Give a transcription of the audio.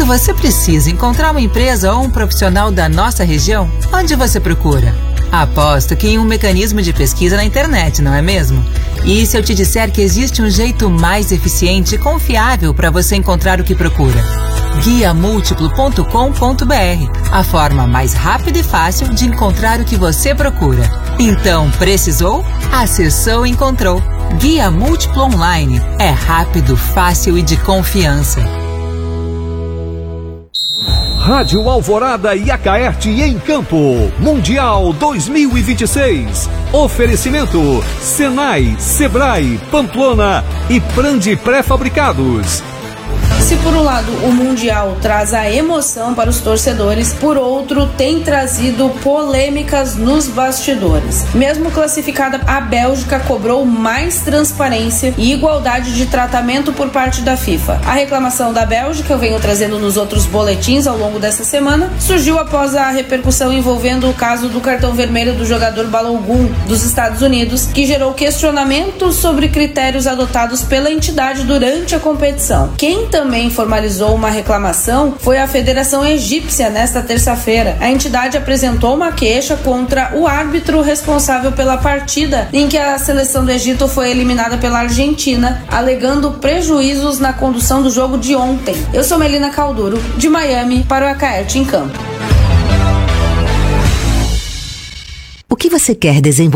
você precisa encontrar uma empresa ou um profissional da nossa região, onde você procura? Aposto que em um mecanismo de pesquisa na internet, não é mesmo? E se eu te disser que existe um jeito mais eficiente e confiável para você encontrar o que procura? guiamultiplo.com.br, a forma mais rápida e fácil de encontrar o que você procura. Então, precisou? Acessou e encontrou. Guia Múltiplo Online. É rápido, fácil e de confiança. Rádio Alvorada e Acaerte em Campo. Mundial 2026. Oferecimento Senai, Sebrae, Pamplona e Prandi Pré-Fabricados. Se por um lado o Mundial traz a emoção para os torcedores, por outro tem trazido polêmicas nos bastidores. Mesmo classificada, a Bélgica cobrou mais transparência e igualdade de tratamento por parte da FIFA. A reclamação da Bélgica, eu venho trazendo nos outros boletins ao longo dessa semana, surgiu após a repercussão envolvendo o caso do cartão vermelho do jogador Balogun dos Estados Unidos, que gerou questionamentos sobre critérios adotados pela entidade durante a competição. Quem também formalizou uma reclamação foi a Federação Egípcia nesta terça-feira. A entidade apresentou uma queixa contra o árbitro responsável pela partida em que a seleção do Egito foi eliminada pela Argentina, alegando prejuízos na condução do jogo de ontem. Eu sou Melina Calduro, de Miami, para o Acaerte em Campo. O que você quer desenvolver?